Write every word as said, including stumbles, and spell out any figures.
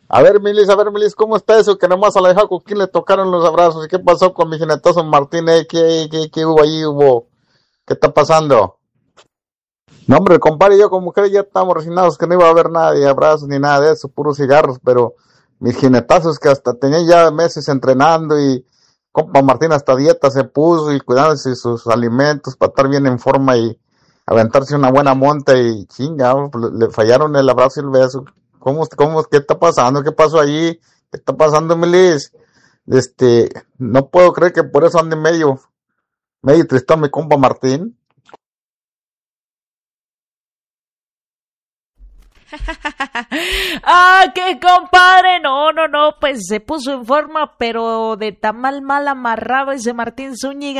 A ver, Milis, a ver, Milis, ¿cómo está eso? Que nomás a la vieja Coquín le tocaron los abrazos. ¿Y qué pasó con mi jinetazo Martín? ¿Eh? ¿Qué, qué, qué hubo ahí? Hubo? ¿Qué está pasando? No, hombre, compadre, y yo como mujer ya estábamos resignados que no iba a haber nada de abrazos ni nada de eso, puros cigarros, pero mis jinetazos que hasta tenía ya meses entrenando y compa Martín hasta dieta se puso y cuidándose sus alimentos para estar bien en forma y aventarse una buena monta y chinga, le, le fallaron el abrazo y el beso. ¿Cómo, cómo, qué está pasando? ¿Qué pasó allí? ¿Qué está pasando, Melis? Este, no puedo creer que por eso ande medio, medio tristón mi compa Martín. Ah, qué compadre, no, no, no, pues se puso en forma, pero de tan mal mal amarrado ese Martín Zúñiga.